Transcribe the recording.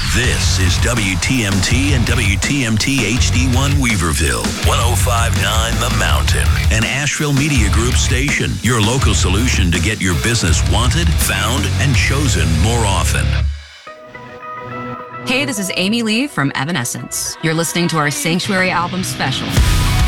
This is WTMT and WTMT HD1 Weaverville, 105.9 The Mountain, an Asheville Media Group station. Your local solution to get your business wanted, found, and chosen more often. Hey, this is Amy Lee from Evanescence. You're listening to our Sanctuary album special.